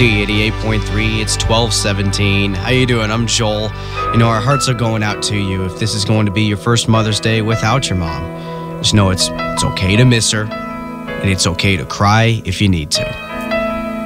Z88.3. It's 12:17. How you doing? I'm Joel. Our hearts are going out to you. If this is going to be your first Mother's Day without your mom, just know it's okay to miss her, and it's okay to cry if you need to.